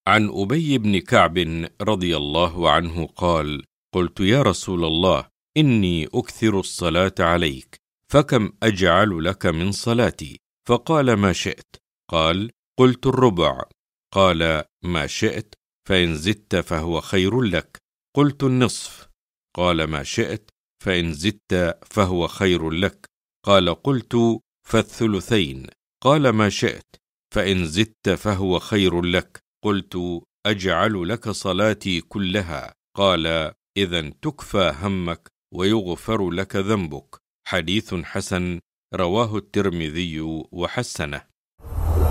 عن أبي بن كعب رضي الله عنه قال: قلت يا رسول الله، إني أكثر الصلاة عليك، فكم أجعل لك من صلاتي؟ فقال: ما شئت. قال: قلت الربع. قال: ما شئت، فإن زدت فهو خير لك. قلت النصف. قال: ما شئت، فإن زدت فهو خير لك. قال: قلت فالثلثين. قال: ما شئت، فإن زدت فهو خير لك. قلت: أجعل لك صلاتي كلها. قال: إذن تكفى همك ويغفر لك ذنبك. حديث حسن، رواه الترمذي وحسنه.